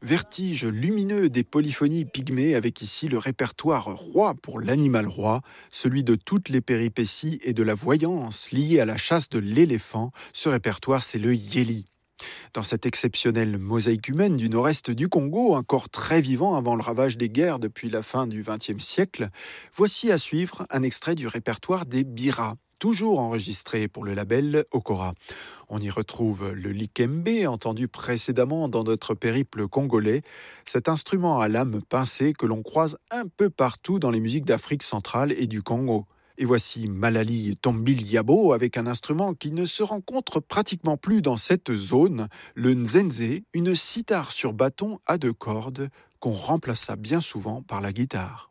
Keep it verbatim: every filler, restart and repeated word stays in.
Vertige lumineux des polyphonies pygmées avec ici le répertoire roi pour l'animal roi, celui de toutes les péripéties et de la voyance liées à la chasse de l'éléphant. Ce répertoire, c'est le yéli. Dans cette exceptionnelle mosaïque humaine du nord-est du Congo, encore très vivant avant le ravage des guerres depuis la fin du vingtième siècle, voici à suivre un extrait du répertoire des Bira, toujours enregistré pour le label Okora. On y retrouve le likembe, entendu précédemment dans notre périple congolais, cet instrument à lame pincée que l'on croise un peu partout dans les musiques d'Afrique centrale et du Congo. Et voici Malali Tombiliabo avec un instrument qui ne se rencontre pratiquement plus dans cette zone, le nzenze, une cithare sur bâton à deux cordes qu'on remplaça bien souvent par la guitare.